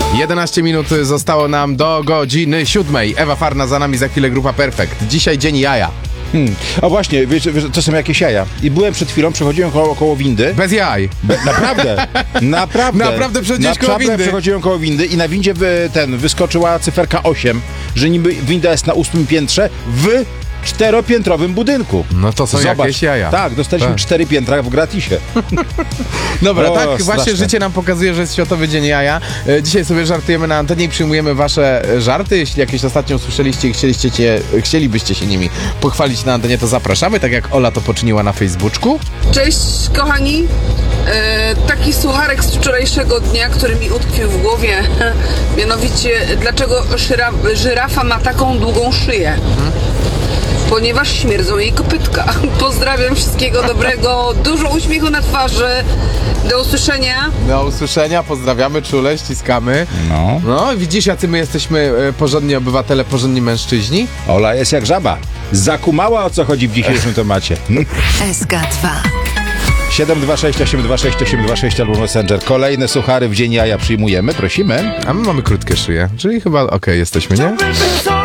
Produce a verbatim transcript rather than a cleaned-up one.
jedenaście minut zostało nam do godziny siódmej. Ewa Farna, za nami, za chwilę grupa Perfekt. Dzisiaj dzień jaja. Hmm. O właśnie, wiesz, wiesz, to są jakieś jaja. I byłem przed chwilą, przechodziłem koło, koło windy. Bez jaj. Be, naprawdę, naprawdę. Naprawdę przechodziłeś koło Naprawdę windy. przechodziłem koło windy i na windzie wy, ten, wyskoczyła cyferka osiem, że niby winda jest na ósmym piętrze w czteropiętrowym budynku. No to są Zobacz. jakieś jaja. Tak, dostaliśmy Tak. cztery piętra w gratisie. Dobra, O, tak straszne. właśnie życie nam pokazuje, że jest Światowy Dzień Jaja. E, Dzisiaj sobie żartujemy na antenie i przyjmujemy wasze e, żarty. Jeśli jakieś ostatnio usłyszeliście i chcieliście cię, chcielibyście się nimi pochwalić na antenie, to zapraszamy, tak jak Ola to poczyniła na Facebooku. Cześć kochani, e, taki sucharek z wczorajszego dnia, który mi utkwił w głowie, mianowicie dlaczego żyra, żyrafa ma taką długą szyję? Ponieważ śmierdzą jej kopytka. Pozdrawiam, wszystkiego dobrego, dużo uśmiechu na twarzy, do usłyszenia. Do usłyszenia, pozdrawiamy czule, ściskamy. No. No, widzisz, jacy my jesteśmy e, porządni obywatele, porządni mężczyźni? Ola jest jak żaba. Zakumała, o co chodzi w dzisiejszym temacie. S K dwa. siedem dwa sześć osiem dwa sześć osiem dwa sześć albo Messenger. Kolejne suchary w dzień jaja przyjmujemy, prosimy. A my mamy krótkie szyje, czyli chyba okej jesteśmy, nie? Chciałbym być